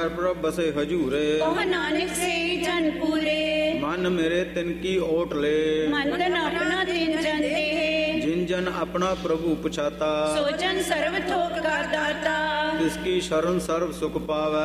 ਹਰ ਪ੍ਰਭ ਬਸੇ ਹਜੂਰੇ। ਕਹ ਨਾਨਕ ਸੇ ਜਨ ਪੂਰੇ। ਮਨ ਮੇਰੇ ਤਿਨ ਕੀ ਓਟ ਲੈ। ਮਨ ਤਨ ਆਪਣਾ ਤਿਨ ਜਨ ਦੇ। ਜਿਨ ਜਨ ਆਪਣਾ ਪ੍ਰਭੂ ਪਛਾਤਾ। ਸੋ ਜਨ ਸਰਬ ਥੋਕ ਕਾ ਦਾਤਾ। ਤਿਸ ਕੀ ਸ਼ਰਨ ਸਰਬ ਸੁਖ ਪਾਵੈ।